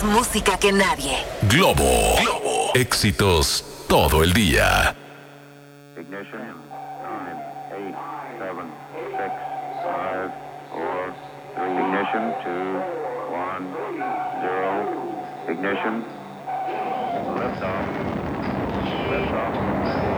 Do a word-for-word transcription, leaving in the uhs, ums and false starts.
música que nadie. Globo. Globo. Éxitos todo el día. Ignition. nine, eight, seven, six, five, four, three. Ignition. two, one, zero. Ignition. Liftoff. Liftoff.